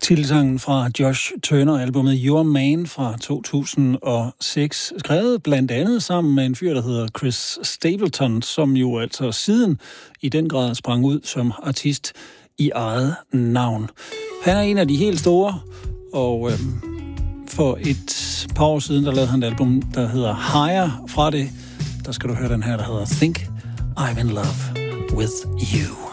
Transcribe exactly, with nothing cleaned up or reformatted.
Titelsangen fra Josh Turner-albumet Your Man fra to tusind og seks, skrevet blandt andet sammen med en fyr, der hedder Chris Stapleton, som jo altså siden i den grad sprang ud som artist i eget navn. Han er en af de helt store, og øhm, for et par år siden, der lavede han et album, der hedder Higher. Fra det, der skal du høre den her, der hedder Think I'm in Love with You.